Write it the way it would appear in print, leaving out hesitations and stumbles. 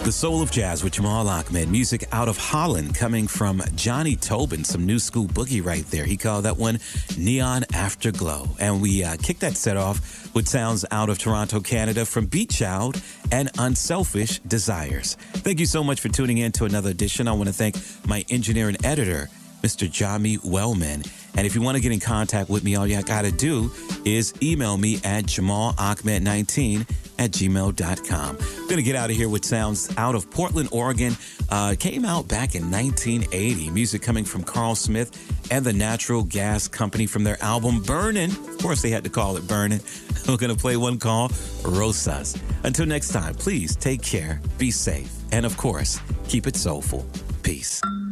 The Soul of Jazz with Jamal Ahmed. Music out of Holland coming from Johnny Tobin. Some new school boogie right there. He called that one Neon Afterglow. And we kicked that set off with sounds out of Toronto, Canada from Beat Child and Unselfish Desires. Thank you so much for tuning in to another edition. I want to thank my engineer and editor, Mr. Jami Wellman. And if you want to get in contact with me, all you got to do is email me at jamalahmed19@gmail.com. I'm going to get out of here with sounds out of Portland, Oregon. Came out back in 1980. Music coming from Carl Smith and the Natural Gas Company from their album Burnin'. Of course, they had to call it Burnin'. We're going to play one called Rosas. Until next time, please take care, be safe, and of course, keep it soulful. Peace.